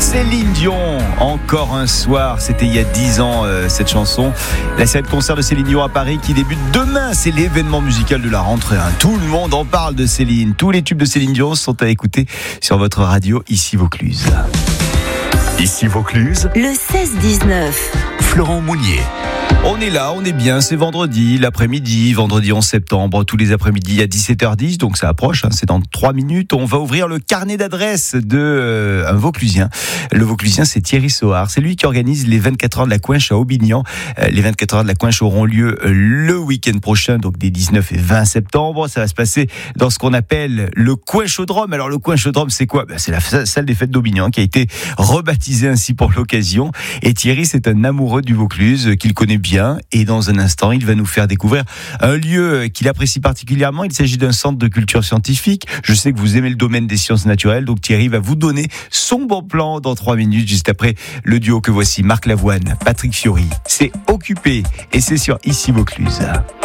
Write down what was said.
Céline Dion, encore un soir, c'était il y a 10 ans cette chanson. La série de concerts de Céline Dion à Paris qui débute demain, c'est l'événement musical de la rentrée. Tout le monde en parle de Céline. Tous les tubes de Céline Dion sont à écouter sur votre radio, ici Vaucluse. Ici Vaucluse, le 16-19. Florent Mounier. On est là, on est bien, c'est vendredi, l'après-midi, vendredi 11 septembre, tous les après-midi à 17h10, donc ça approche, c'est dans 3 minutes. On va ouvrir le carnet d'adresses de un Vauclusien. Le Vauclusien, c'est Thierry Sohard. C'est lui qui organise les 24 heures de la Coinche à Aubignan. Les 24 heures de la Coinche auront lieu le week-end prochain, donc des 19 et 20 septembre. Ça va se passer dans ce qu'on appelle le Coinchodrome. Alors le Coinchodrome, c'est quoi ? C'est la salle des fêtes d'Aubignan qui a été rebaptisée ainsi pour l'occasion. Et Thierry, c'est un amoureux du Vaucluse qu'il connaît bien, et dans un instant, il va nous faire découvrir un lieu qu'il apprécie particulièrement. Il s'agit d'un centre de culture scientifique. Je sais que vous aimez le domaine des sciences naturelles, donc Thierry va vous donner son bon plan dans 3 minutes, juste après le duo que voici, Marc Lavoine, Patrick Fiori. C'est Occupé, et c'est sur Ici Vaucluse.